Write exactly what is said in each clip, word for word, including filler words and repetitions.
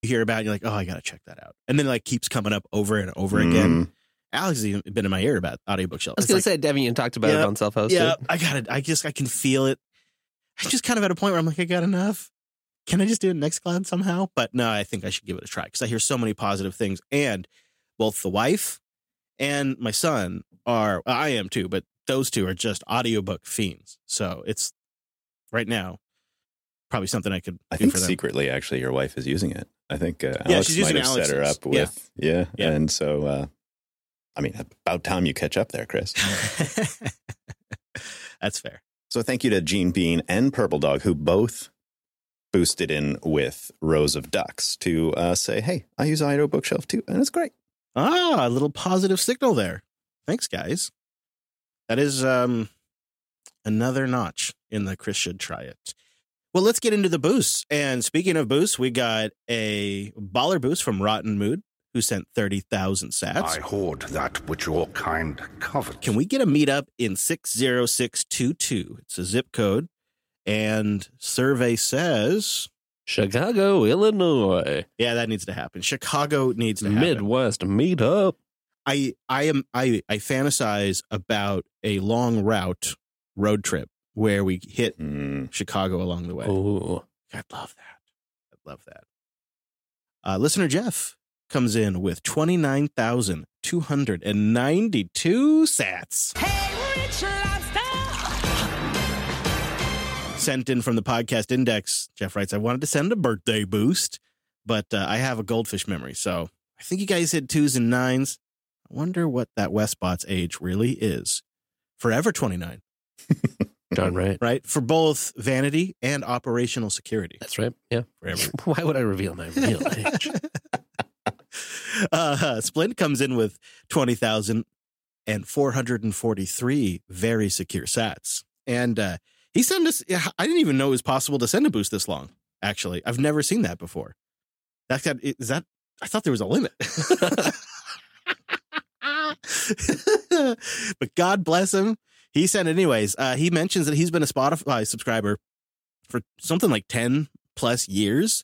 you hear about it, you're like, oh, I got to check that out. And then it like keeps coming up over and over Mm. again. Alex has even been in my ear about Audiobook Shelf. I was going to say, Devian talked about yeah, it on Self-Hosted. Yeah, I got it. I just, I can feel it. I'm just kind of at a point where I'm like, I got enough. Can I just do it in Nextcloud somehow? But no, I think I should give it a try because I hear so many positive things. And both the wife and my son are, I am too, but those two are just audiobook fiends. So it's right now probably something I could I do think for them. Secretly, actually, your wife is using it. I think uh, Yeah, Alex she's might using have set her Alex's. up with, yeah. yeah. Yeah. And so, uh, I mean, about time you catch up there, Chris. That's fair. So thank you to Gene Bean and Purple Dog, who both boosted in with Rows of Ducks to uh, say, hey, I use Audio Bookshelf too, and it's great. Ah, a little positive signal there. Thanks, guys. That is um, another notch in the Chris should try it. Well, let's get into the boosts. And speaking of boosts, we got a baller boost from Rotten Mood, who sent thirty thousand sats. I hoard that which your kind covets. Can we get a meetup in six zero six two two? It's a zip code. And survey says... Chicago, Illinois. Yeah, that needs to happen. Chicago needs to happen. Midwest meetup. I I am I I fantasize about a long route road trip where we hit Mm. Chicago along the way. Oh, I'd love that. I'd love that. Uh, listener Jeff comes in with twenty-nine thousand two hundred ninety-two sats. Hey, Rich Lobster! Sent in from the podcast index. Jeff writes, I wanted to send a birthday boost, but uh, I have a goldfish memory. So I think you guys hit twos and nines. I wonder what that Westbot's age really is. Forever twenty-nine. darn right. Right? For both vanity and operational security. That's right. Yeah. Forever. Why would I reveal my real age? uh, Splint comes in with twenty thousand four hundred forty-three very secure sats. And uh, he sent us, I didn't even know it was possible to send a boost this long, actually. I've never seen that before. That, that, is that, I thought there was a limit. But God bless him. He sent it anyways. Uh, he mentions that he's been a Spotify subscriber for something like ten plus years.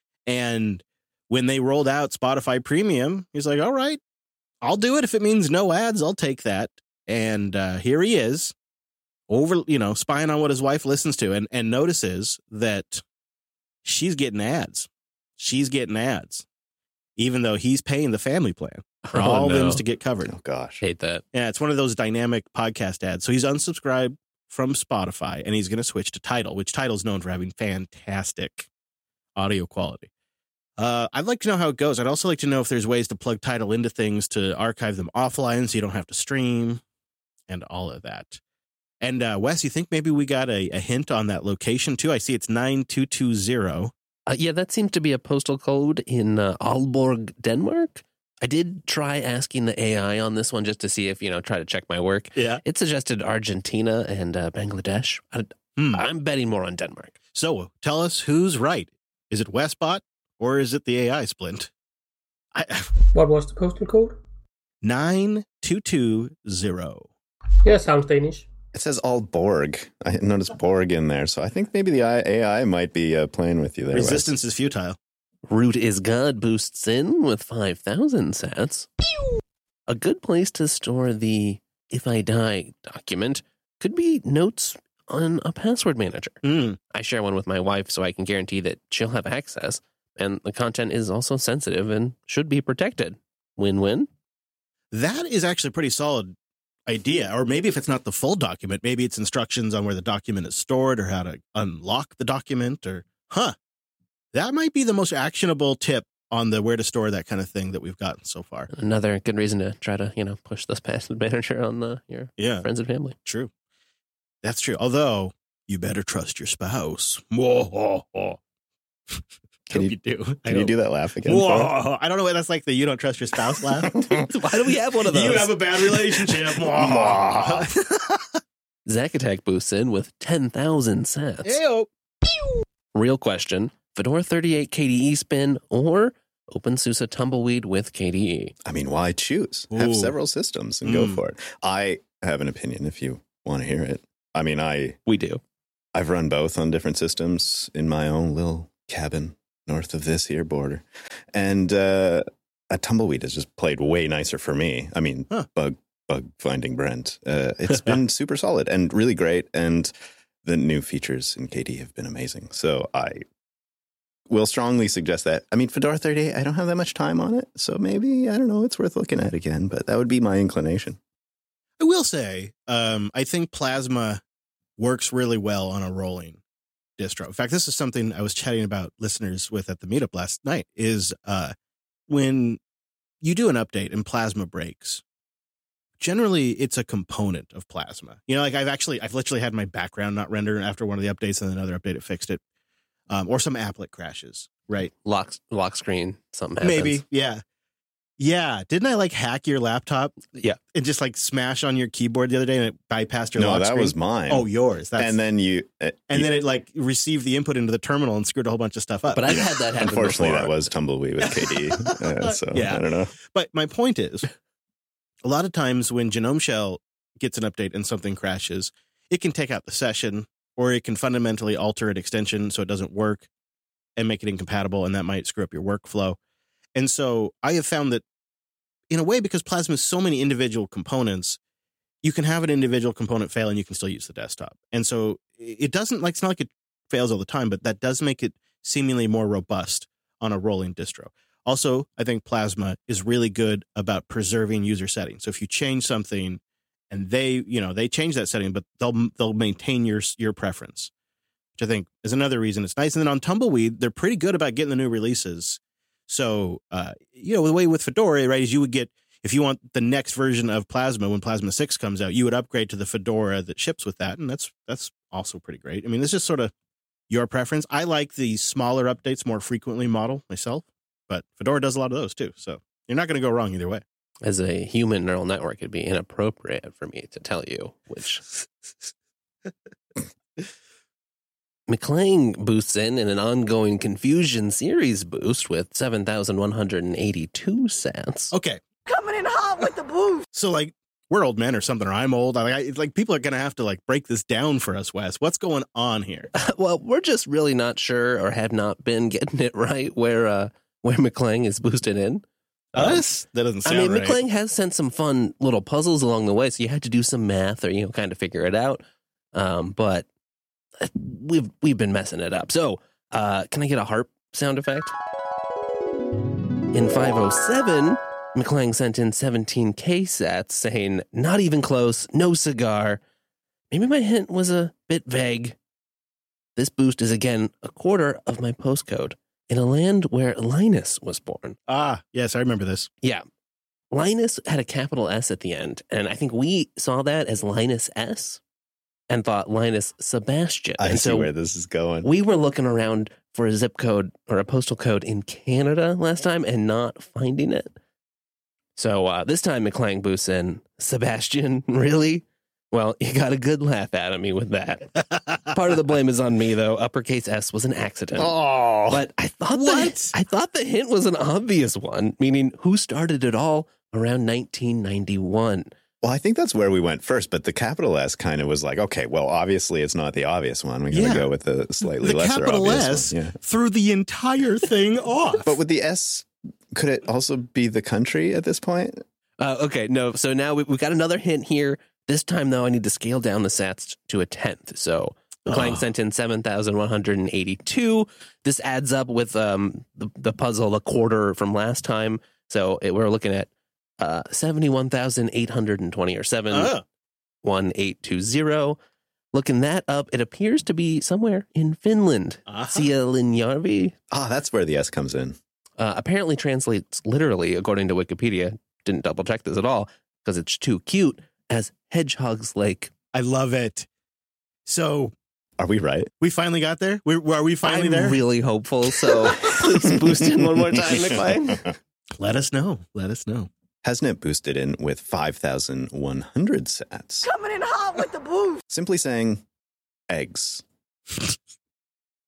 And when they rolled out Spotify Premium, he's like, all right, I'll do it. If it means no ads, I'll take that. And uh, here he is over, you know, spying on what his wife listens to and, and notices that she's getting ads. She's getting ads, even though he's paying the family plan for Oh, all no. limbs to get covered. Oh, gosh. Hate that. Yeah, it's one of those dynamic podcast ads. So he's unsubscribed from Spotify and he's going to switch to Tidal, which Tidal's known for having fantastic audio quality. Uh, I'd like to know how it goes. I'd also like to know if there's ways to plug Tidal into things to archive them offline so you don't have to stream and all of that. And uh, Wes, you think maybe we got a, a hint on that location too? I see it's nine two two zero. Uh, yeah, that seems to be a postal code in uh, Aalborg, Denmark. I did try asking the A I on this one just to see if, you know, try to check my work. Yeah. It suggested Argentina and uh, Bangladesh. I, Hmm. I'm betting more on Denmark. So tell us who's right. Is it Westbot or is it the A I Splint? I, What was the postal code? nine two two zero. Yeah, sounds Danish. It says all Borg. I noticed Borg in there. So I think maybe the A I might be uh, playing with you there. Wes. Resistance is futile. Root is God boosts in with five thousand sats. A good place to store the If I Die document could be notes on a password manager. Mm. I share one with my wife so I can guarantee that she'll have access, and the content is also sensitive and should be protected. Win-win. That is actually a pretty solid idea. Or maybe if it's not the full document, maybe it's instructions on where the document is stored or how to unlock the document or, huh, that might be the most actionable tip on the where to store that kind of thing that we've gotten so far. Another good reason to try to, you know, push this password manager on the, your Yeah, friends and family. true. That's true. Although, you better trust your spouse. Whoa. Can Hope you- you do. I Can you don't- do that laugh again? for us? Whoa. I don't know what that's like the you don't trust your spouse laugh. Why do we have one of those? You have a bad relationship. Zack Attack boosts in with ten thousand sats. Ew. Real question, Fedora thirty-eight K D E spin or OpenSUSE Tumbleweed with K D E? I mean, why choose? Have Ooh. several systems and go Mm. for it. I have an opinion if you want to hear it. I mean, I, We do. I've run both on different systems in my own little cabin north of this here border. And uh, a Tumbleweed has just played way nicer for me. I mean, huh. bug bug finding Brent. Uh, it's been super solid and really great. And the new features in K D have been amazing. So I will strongly suggest that. I mean, Fedora thirty-eight, I don't have that much time on it. So maybe, I don't know, it's worth looking at again. But that would be my inclination. I will say, um, I think Plasma works really well on a rolling distro. In fact, this is something I was chatting about listeners with at the meetup last night, is uh, when you do an update and Plasma breaks, generally it's a component of Plasma. You know, like I've actually, I've literally had my background not render after one of the updates, and another update it fixed it. Um, or some applet crashes, right? Lock, lock screen, something happens. Maybe, yeah. Yeah, didn't I like hack your laptop? Yeah, and just like smash on your keyboard the other day, and it bypassed your no, lock that screen? was mine. Oh, yours. That's, and then you, uh, and you, then it like received the input into the terminal and screwed a whole bunch of stuff up. But I've had that happen. Unfortunately, before. that was Tumbleweed with K D. uh, so Yeah. I don't know. But my point is, a lot of times when Genome Shell gets an update and something crashes, it can take out the session, or it can fundamentally alter an extension so it doesn't work and make it incompatible, and that might screw up your workflow. And so I have found that, in a way, because Plasma is so many individual components, you can have an individual component fail and you can still use the desktop. And so it doesn't, like, it's not like it fails all the time, but that does make it seemingly more robust on a rolling distro. Also, I think Plasma is really good about preserving user settings. So if you change something and they, you know, they change that setting, but they'll they'll maintain your your preference, which I think is another reason it's nice. And then on Tumbleweed, they're pretty good about getting the new releases. So, uh, you know, the way with Fedora, right, is you would get, if you want the next version of Plasma, when Plasma six comes out, you would upgrade to the Fedora that ships with that. And that's that's also pretty great. I mean, it's just sort of your preference. I like the smaller updates more frequently model myself, but Fedora does a lot of those too. So you're not going to go wrong either way. As a human neural network, it'd be inappropriate for me to tell you which. McClang boosts in in an ongoing Confusion series boost with seven thousand one hundred eighty-two sats. Okay. Coming in hot with the boost. So, like, we're old men or something, or I'm old. I, I, like, people are going to have to, like, break this down for us, Wes. What's going on here? Well, we're just really not sure, or have not been getting it right, where uh, where McClang is boosted in. Us? Um, that doesn't sound I mean, right. McClang has sent some fun little puzzles along the way, so you had to do some math or, you know, kind of figure it out. Um, but we've we've been messing it up. So, uh, can I get a harp sound effect? In five oh seven, McClang sent in seventeen K sats saying, not even close, no cigar. Maybe my hint was a bit vague. This boost is again a quarter of my postcode in a land where Linus was born. Ah, yes, I remember this. Yeah. Linus had a capital S at the end, and I think we saw that as Linus S and thought Linus Sebastian. I and see so where this is going. we were looking around for a zip code or a postal code in Canada last time and not finding it. So uh, this time McClang boosts in, Sebastian, really? Well, you got a good laugh out of me with that. Part of the blame is on me, though. Uppercase S was an accident. Oh, But I thought What? the, I thought the hint was an obvious one, meaning who started it all around nineteen ninety-one. Well, I think that's where we went first, but the capital S kind of was like, okay, well, obviously it's not the obvious one. We're going to Yeah. go with the slightly the lesser capital obvious S one. Yeah. threw the entire thing off. But with the S, could it also be the country at this point? Uh, okay, no. So now we, we've got another hint here. This time, though, I need to scale down the sats to a tenth. So McClang Oh. sent in seven thousand one hundred eighty-two. This adds up with um, the, the puzzle, a quarter from last time. So it, we're looking at uh, seventy-one thousand eight hundred twenty, or seven one eight two zero. Looking that up, it appears to be somewhere in Finland. Uh-huh. Sielinjärvi. Ah, that's where the S comes in. Uh, apparently translates literally, according to Wikipedia. Didn't double check this at all because it's too cute, as Hedgehog's Lake. I love it. So Are we right? we finally got there? We, are we finally I'm there? really hopeful, so please boost in one more time, McClang. Let us know. Let us know. Hasn't boosted in with five thousand one hundred sats. Coming in hot with the boost. Simply saying eggs.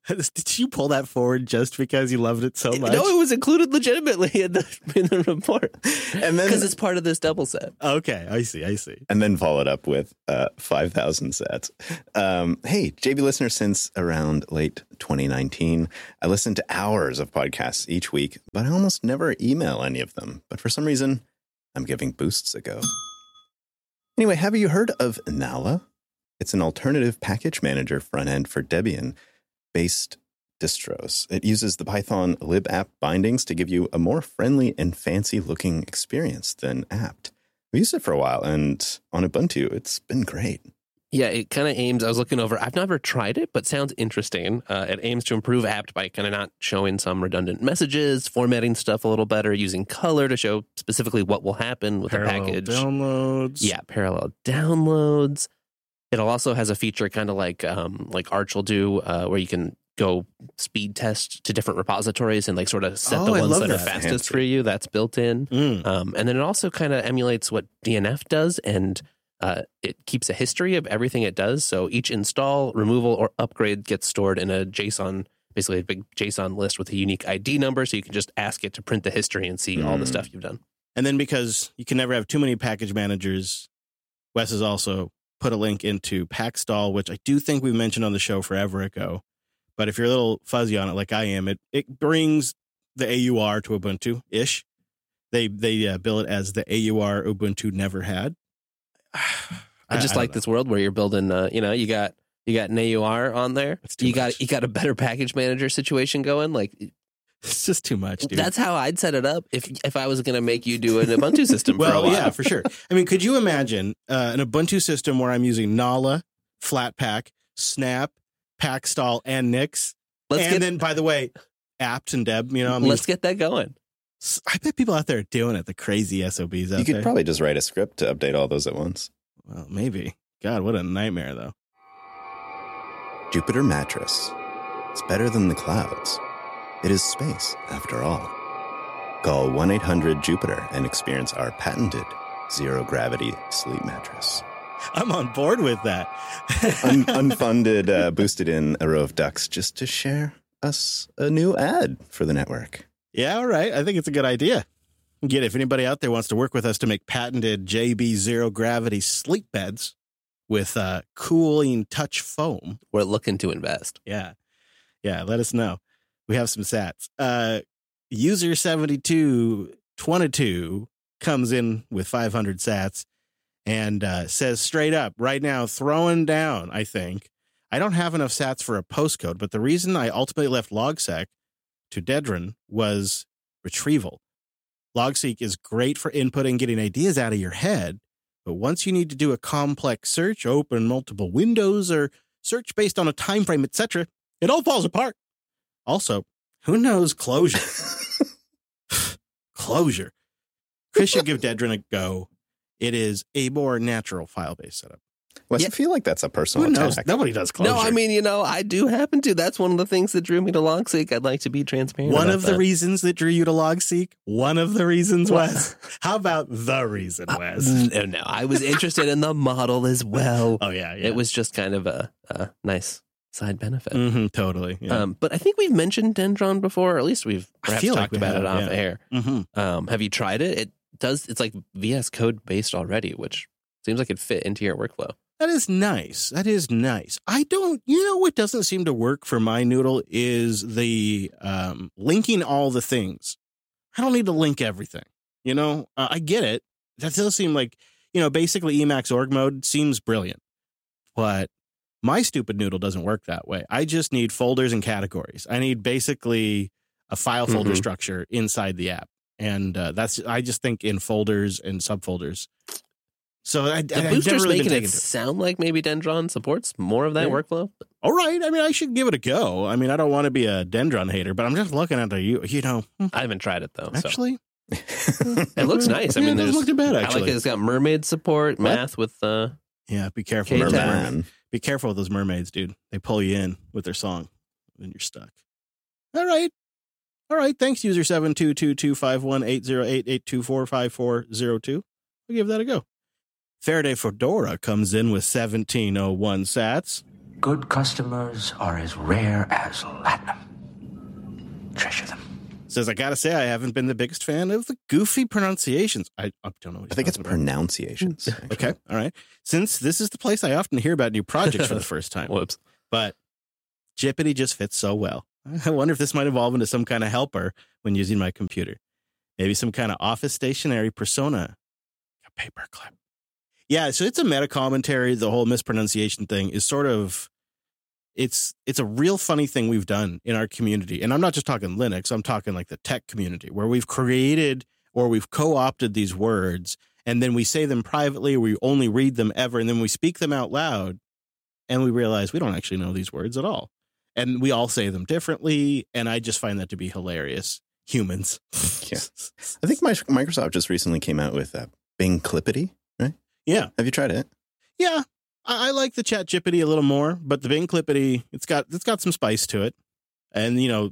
Did you pull that forward just because you loved it so much? No, it was included legitimately in the in the report, And then because it's part of this double set. Okay, I see, I see. and then followed up with uh, five thousand sets. Um, hey, J B listener, since around late twenty nineteen, I listen to hours of podcasts each week, but I almost never email any of them. But for some reason, I'm giving Boosts a go. Anyway, have you heard of Nala? It's an alternative package manager front end for Debian-based distros. It uses the Python libapt bindings to give you a more friendly and fancy-looking experience than apt. We used it for a while, and on Ubuntu, it's been great. Yeah, it kind of aims, I was looking over, I've never tried it, but sounds interesting. Uh, it aims to improve apt by kind of not showing some redundant messages, formatting stuff a little better, using color to show specifically what will happen with Parallel the package. downloads. Yeah, parallel downloads. It also has a feature kind of like um, like Arch will do, uh, where you can go speed test to different repositories and like sort of set Oh, the I ones love that are that. fastest Fancy. for you. That's built in. Mm. Um, and then it also kind of emulates what D N F does, and uh, it keeps a history of everything it does. So each install, removal, or upgrade gets stored in a JSON, basically a big JSON list with a unique I D number. So you can just ask it to print the history and see all the Mm. stuff you've done. And then because you can never have too many package managers, Wes has also put a link into Packstall, which I do think we mentioned on the show forever ago. But if you're a little fuzzy on it, like I am, it it brings the A U R to Ubuntu-ish. They they uh, bill it as the A U R Ubuntu never had. I just like this world where you're building, uh, you know, you got you got an A U R on there. It's too You got much. you got a better package manager situation going. Like It's just too much, dude. that's how I'd set it up if if I was going to make you do an Ubuntu system for a well, while. yeah, for sure. I mean, could you imagine uh, an Ubuntu system where I'm using Nala, Flatpak, Snap, Packstall, and Nix? Let's and get then, by the way, apt and Deb, you know, I mean, let's get that going. I bet people out there are doing it, the crazy S O Bs out You could there. probably just write a script to update all those at once. Well, maybe. God, what a nightmare, though. Jupyter Mattress. It's better than the clouds. It is space, after all. Call one eight hundred Jupiter and experience our patented zero-gravity sleep mattress. I'm on board with that. Un- unfunded, uh, boosted in a row of ducks just to share us a new ad for the network. Yeah, all right. I think it's a good idea. Again, if anybody out there wants to work with us to make patented J B zero gravity sleep beds with uh, cooling touch foam, We're looking to invest. yeah, yeah, let us know. We have some sats. Uh, user seventy-two twenty-two comes in with five hundred sats and uh, says straight up right now, throwing down, I think. I don't have enough sats for a postcode, but the reason I ultimately left LogSec to Dedron was retrieval. LogSeq is great for inputting, getting ideas out of your head, but once you need to do a complex search, open multiple windows, or search based on a time frame, et cetera, it all falls apart. Also, who knows Clojure? Clojure. Chris should give Dedron a go. It is a more natural file-based setup. Wes, Yeah. I feel like that's a personal Who knows? attack. Nobody does Clojure. No, I mean, you know, I do happen to. That's one of the things that drew me to LogSeq. I'd like to be transparent. one about of the that. reasons that drew you to LogSeq. One of the reasons, Wes. How about the reason, Wes? No, no, I was interested in the model as well. Oh yeah, yeah. It was just kind of a, a nice side benefit. Mm-hmm, totally. Yeah. Um, but I think we've mentioned Dendron before, or at least we've I perhaps feel like talked we about have, it off yeah. air. mm-hmm. Um, have you tried it? It does. It's like V S Code based already, which seems like it'd fit into your workflow. That is nice. That is nice. I don't, you know, what doesn't seem to work for my Noodle is the um, linking all the things. I don't need to link everything. You know, uh, I get it. That does seem like, you know, basically Emacs org mode seems brilliant, but my stupid Noodle doesn't work that way. I just need folders and categories. I need basically a file folder Mhm. structure inside the app. And uh, that's, I just think in folders and subfolders. So I, The I, I've booster's never really been making it taken to it. sound like maybe Dendron supports more of that Yeah. workflow. All right. I mean, I should give it a go. I mean, I don't want to be a Dendron hater, but I'm just looking at the, you, you know, I haven't tried it though. So. actually, It looks nice. I Yeah, mean, it doesn't there's look too bad, I actually. like it. It's got mermaid support, What? math with uh yeah, be careful. Okay, with those Merman. mermaids. Man. Be careful with those mermaids, dude. They pull you in with their song, and you're stuck. All right. All right. Thanks, user seven two two two five one eight zero eight eight two four five four zero two. I'll give that a go. Faraday Fedora comes in with seventeen oh one sats. Good customers are as rare as latinum. Treasure them. Says, I gotta say, I haven't been the biggest fan of the goofy pronunciations. I, I don't know what I think it's about. pronunciations. actually. Okay, all right. Since this is the place I often hear about new projects for the first time. Whoops. But Jippity just fits so well. I wonder if this might evolve into some kind of helper when using my computer. Maybe some kind of office stationary persona. A paperclip. Yeah, so it's a meta commentary. The whole mispronunciation thing is sort of, it's it's a real funny thing we've done in our community. And I'm not just talking Linux. I'm talking like the tech community, where we've created or we've co-opted these words, and then we say them privately, or we only read them ever, and then we speak them out loud, and we realize we don't actually know these words at all. And we all say them differently, and I just find that to be hilarious. Humans. Yeah. I think my, Microsoft just recently came out with a Bing Clippity, right? Yeah. Have you tried it? Yeah. I, I like the Chat Jippity a little more, but the Bing Clippity, it's got it's got some spice to it. And, you know,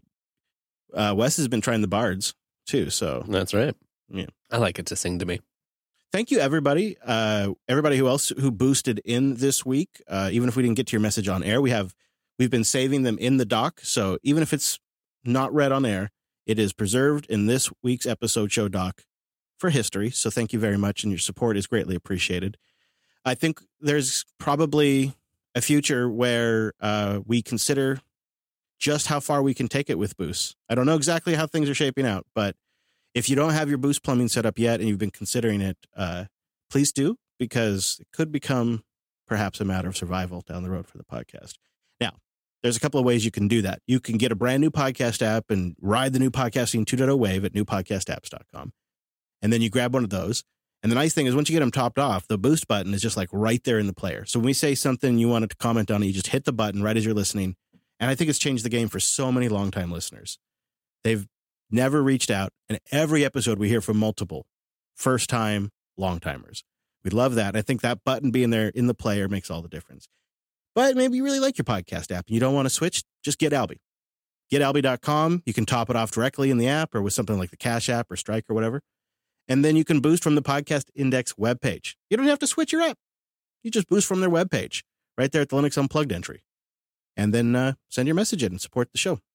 uh, Wes has been trying the Bards, too, so. That's right. Yeah. I like it to sing to me. Thank you, everybody. Uh, everybody who else who boosted in this week. Uh, even if we didn't get to your message on air, we have we've been saving them in the doc. So even if it's not read on air, it is preserved in this week's episode show doc for history. So thank you very much, and your support is greatly appreciated. I think there's probably a future where uh, we consider just how far we can take it with Boost. I don't know exactly how things are shaping out, but if you don't have your Boost plumbing set up yet and you've been considering it, uh, please do, because it could become perhaps a matter of survival down the road for the podcast. Now, there's a couple of ways you can do that. You can get a brand new podcast app and ride the new podcasting two point oh wave at new podcast apps dot com. And then you grab one of those. And the nice thing is, once you get them topped off, the Boost button is just like right there in the player. So when we say something you wanted to comment on, you just hit the button right as you're listening. And I think it's changed the game for so many longtime listeners. They've never reached out. And every episode we hear from multiple first-time long-timers. We love that. I think that button being there in the player makes all the difference. But maybe you really like your podcast app and you don't want to switch, just get Alby. get alby dot com. You can top it off directly in the app or with something like the Cash App or Strike or whatever. And then you can boost from the Podcast Index webpage. You don't have to switch your app. You just boost from their webpage right there at the Linux Unplugged entry. And then uh, send your message in and support the show.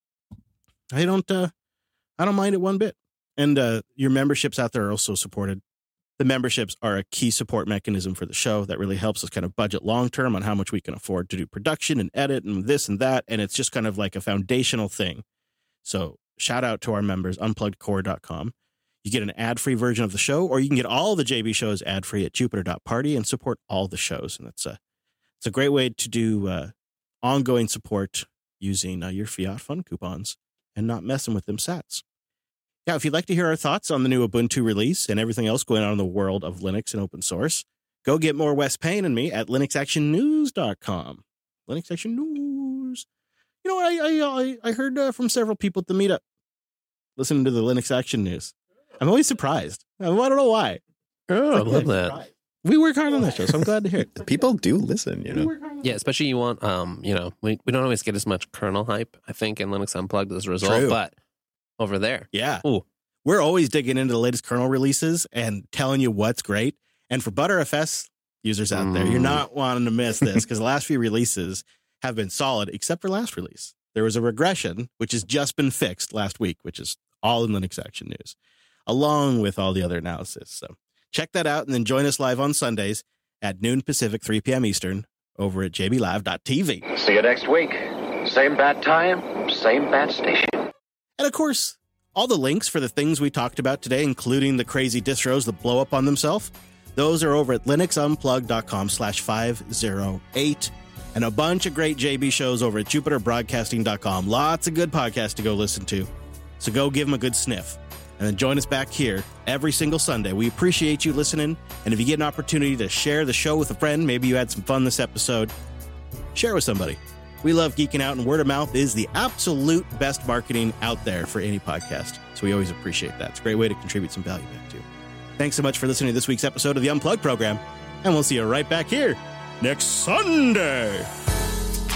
I don't uh, I don't mind it one bit. And uh, your memberships out there are also supported. The memberships are a key support mechanism for the show that really helps us kind of budget long-term on how much we can afford to do production and edit and this and that. And it's just kind of like a foundational thing. So shout out to our members, unplugged core dot com. You get an ad-free version of the show, or you can get all the J B shows ad-free at jupiter dot party and support all the shows. And that's a, it's a great way to do uh, ongoing support using uh, your Fiat Fun coupons and not messing with them sats. Yeah, if you'd like to hear our thoughts on the new Ubuntu release and everything else going on in the world of Linux and open source, go get more Wes Payne and me at linux action news dot com. Linux Action News. You know, I I, I heard uh, from several people at the meetup listening to the Linux Action News. I'm always surprised. I don't know why. Oh, I love that. We work hard on that show, so I'm glad to hear it. People do listen, you know. Yeah, especially you want, um, you know, we, we don't always get as much kernel hype, I think, in Linux Unplugged as a result, True. But over there. Yeah. Ooh. We're always digging into the latest kernel releases and telling you what's great. And for ButterFS users out mm. there, you're not wanting to miss this, because the last few releases have been solid, except for last release. There was a regression, which has just been fixed last week, which is all in Linux Action News, along with all the other analysis. So check that out, and then join us live on Sundays at noon Pacific, three p.m. Eastern, over at j b live dot t v. See you next week. Same bat time, same bat station. And of course, all the links for the things we talked about today, including the crazy distros that blow up on themselves, those are over at linux unplugged dot com slash five oh eight. And a bunch of great J B shows over at jupiter broadcasting dot com. Lots of good podcasts to go listen to. So go give them a good sniff. And then join us back here every single Sunday. We appreciate you listening. And if you get an opportunity to share the show with a friend, maybe you had some fun this episode, share with somebody. We love geeking out, and word of mouth is the absolute best marketing out there for any podcast. So we always appreciate that. It's a great way to contribute some value back to you. Thanks so much for listening to this week's episode of the Unplugged program, and we'll see you right back here next Sunday.